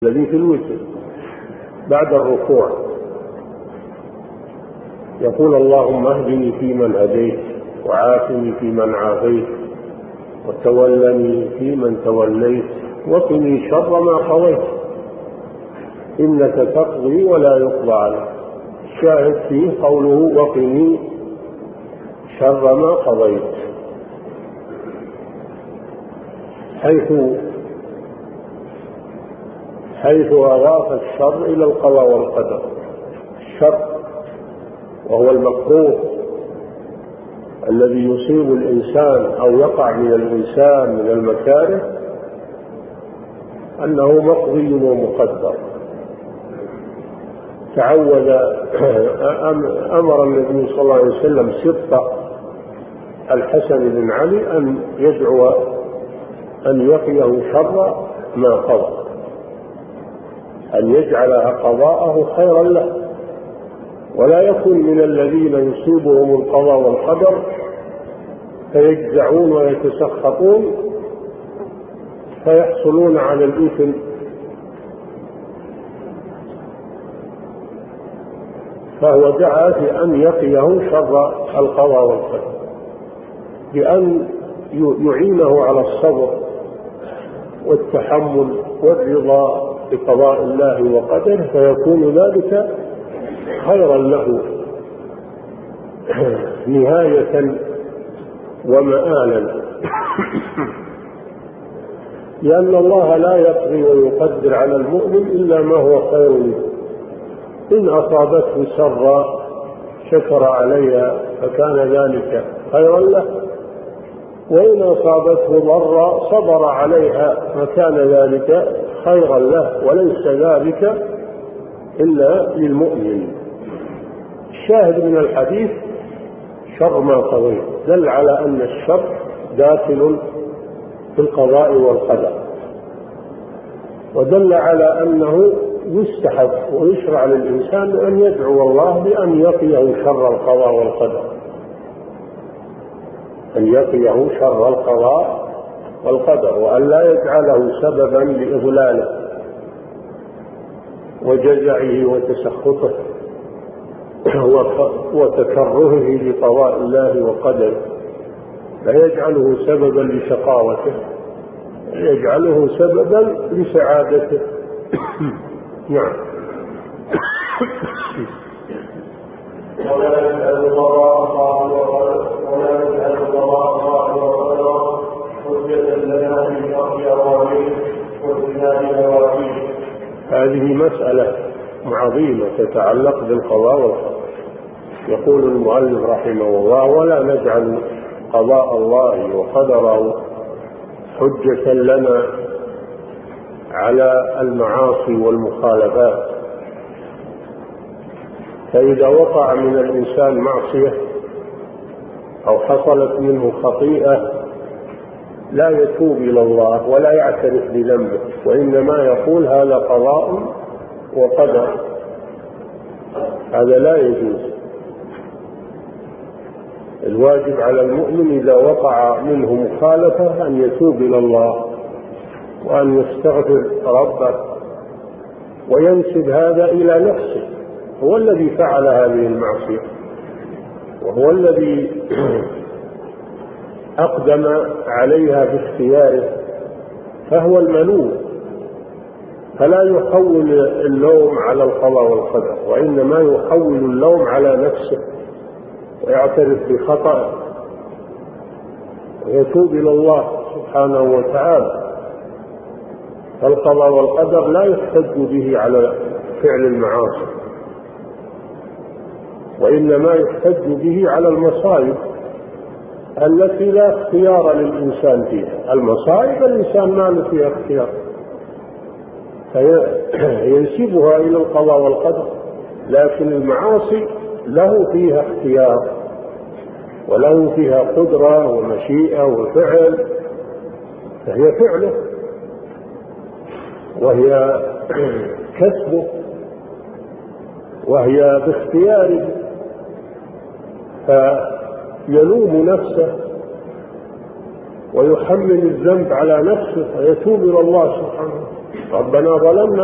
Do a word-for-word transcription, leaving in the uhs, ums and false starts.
الذي في الوتر بعد الركوع يقول اللهم اهدني فيمن هديت وعافني فيمن عافيت وتولني فيمن توليت وقني شر ما قضيت إنك تقضي ولا يقضى عليك. الشاهد فيه قوله وقني شر ما قضيت، حيث حيث أضاف الشر إلى القضاء والقدر. الشر وهو المكروه الذي يصيب الإنسان أو يقع من الإنسان من المكاره أنه مقضي ومقدر. تعود أمر النبي صلى الله عليه وسلم سبط الحسن بن علي أن يدعو أن يقيه شر ما قضى، أن يجعلها قضاءه خيرا له، ولا يكون من الذين يصيبهم القضاء والقدر فيجزعون ويتسخطون فيحصلون على الإثم. فهو دعا بأن يقيه شر القضاء والقدر بأن يعينه على الصبر والتحمل والرضا بقضاء الله وقدره، فيكون ذلك خيرا له نهاية ومآلا، لأن الله لا يقضي ويقدر على المؤمن إلا ما هو خير له. إن أصابته سرا شكر عليها فكان ذلك خيرا له، وإن أصابته ضرا صبر عليها فكان ذلك خيرا له، وليس ذلك إلا للمؤمن. الشاهد من الحديث شر ما قضيت دل على أن الشر داخل في القضاء والقدر، ودل على أنه يستحب ويشرع للإنسان أن يدعو الله بأن يقيه شر القضاء والقدر، أن يقيه شر القضاء والقدر، وأن لا يجعله سببا لإضلاله وجزعه وتسخطه وتكرهه لقضاء الله وقدره، لا يجعله سببا لشقاوته، يجعله سببا لسعادته. نعم. ولا يسأل الله ولا يسأل الله وقدره حجة لنا في شرط أوامره واجتناب نواهيه. هذه مسألة عظيمة تتعلق بالقضاء والقدر. يقول المؤلف رحمه الله ولا نجعل قضاء الله وقدره حجة لنا على المعاصي والمخالفات. فإذا وقع من الإنسان معصية أو حصلت منه خطيئة لا يتوب إلى الله ولا يعترف بذنبه، وإنما يقول هذا قضاء وقدر، هذا لا يجوز. الواجب على المؤمن إذا وقع منه مخالفة أن يتوب إلى الله وأن يستغفر ربه وينسب هذا إلى نفسه، هو الذي فعل هذه المعصية وهو الذي أقدم عليها باختياره، فهو الملوم، فلا يحول اللوم على القضاء والقدر، وإنما يحول اللوم على نفسه ويعترف بخطأه ويتوب إلى الله سبحانه وتعالى. فالقضاء والقدر لا يحتج به على فعل المعاصي، وإنما يحتج به على المصائب التي لا اختيار للإنسان فيها. المصائب الإنسان ما له فيها اختيار، فينسبها إلى القضاء والقدر، لكن المعاصي له فيها اختيار وله فيها قدرة ومشيئة وفعل، فهي فعله وهي كسبه وهي باختياره، فيلوم نفسه ويحمل الذنب على نفسه ويتوب إلى الله سبحانه. ربنا ظلمنا